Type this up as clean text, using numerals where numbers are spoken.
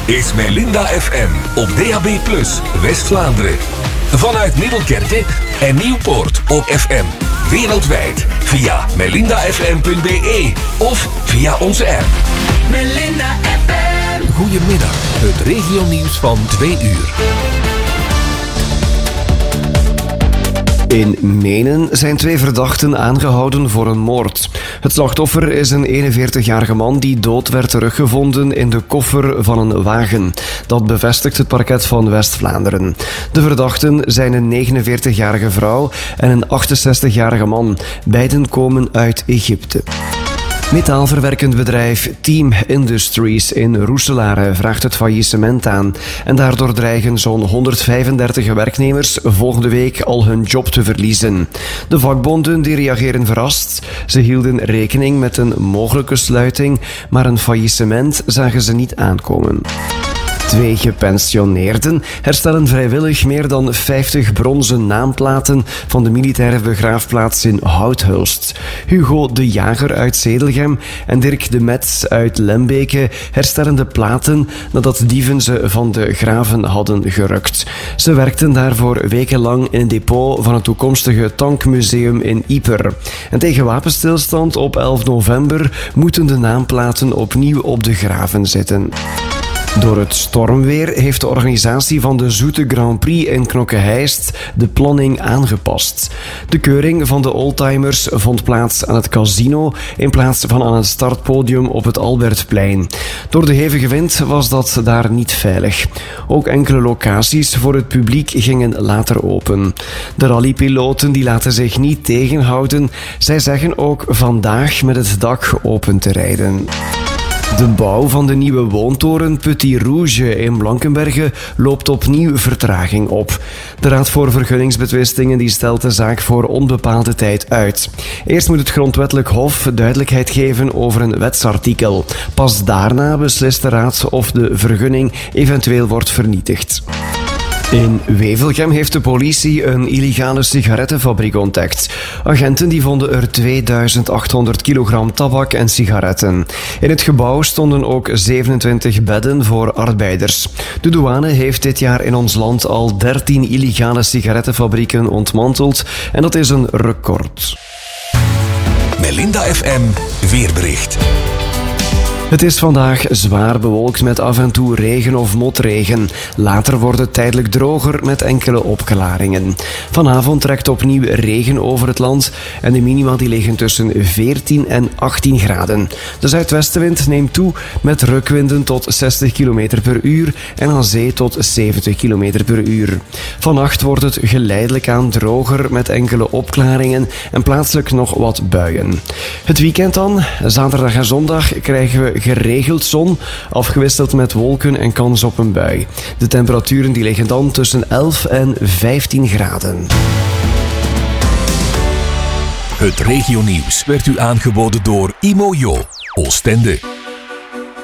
is Melinda FM op DAB+, West-Vlaanderen. Vanuit Middelkerke en Nieuwpoort op FM. Wereldwijd via melindafm.be of via onze app. Melinda FM. Goedemiddag, het regionieuws van 2 uur. In Menen zijn 2 verdachten aangehouden voor een moord. Het slachtoffer is een 41-jarige man die dood werd teruggevonden in de koffer van een wagen. Dat bevestigt het parket van West-Vlaanderen. De verdachten zijn een 49-jarige vrouw en een 68-jarige man. Beiden komen uit Egypte. Metaalverwerkend bedrijf Team Industries in Roeselare vraagt het faillissement aan. En daardoor dreigen zo'n 135 werknemers volgende week al hun job te verliezen. De vakbonden die reageren verrast. Ze hielden rekening met een mogelijke sluiting, maar een faillissement zagen ze niet aankomen. 2 gepensioneerden herstellen vrijwillig meer dan 50 bronzen naamplaten van de militaire begraafplaats in Houthulst. Hugo de Jager uit Zedelgem en Dirk de Metz uit Lembeke herstellen de platen nadat dieven ze van de graven hadden gerukt. Ze werkten daarvoor wekenlang in een depot van het toekomstige tankmuseum in Ieper. En tegen wapenstilstand op 11 november moeten de naamplaten opnieuw op de graven zitten. Door het stormweer heeft de organisatie van de Zoete Grand Prix in Knokke-Heist de planning aangepast. De keuring van de oldtimers vond plaats aan het casino in plaats van aan het startpodium op het Albertplein. Door de hevige wind was dat daar niet veilig. Ook enkele locaties voor het publiek gingen later open. De rallypiloten die laten zich niet tegenhouden. Zij zeggen ook vandaag met het dak open te rijden. De bouw van de nieuwe woontoren Petit Rouge in Blankenberge loopt opnieuw vertraging op. De Raad voor Vergunningsbetwistingen die stelt de zaak voor onbepaalde tijd uit. Eerst moet het grondwettelijk hof duidelijkheid geven over een wetsartikel. Pas daarna beslist de raad of de vergunning eventueel wordt vernietigd. In Wevelgem heeft de politie een illegale sigarettenfabriek ontdekt. Agenten die vonden er 2800 kilogram tabak en sigaretten. In het gebouw stonden ook 27 bedden voor arbeiders. De douane heeft dit jaar in ons land al 13 illegale sigarettenfabrieken ontmanteld en dat is een record. Melinda FM weerbericht. Het is vandaag zwaar bewolkt met af en toe regen of motregen. Later wordt het tijdelijk droger met enkele opklaringen. Vanavond trekt opnieuw regen over het land en de minima die liggen tussen 14 en 18 graden. De zuidwestenwind neemt toe met rukwinden tot 60 km per uur en aan zee tot 70 km per uur. Vannacht wordt het geleidelijk aan droger met enkele opklaringen en plaatselijk nog wat buien. Het weekend dan, zaterdag en zondag, krijgen we geregeld zon, afgewisseld met wolken en kans op een bui. De temperaturen die liggen dan tussen 11 en 15 graden. Het regionieuws werd u aangeboden door Imojo, Oostende.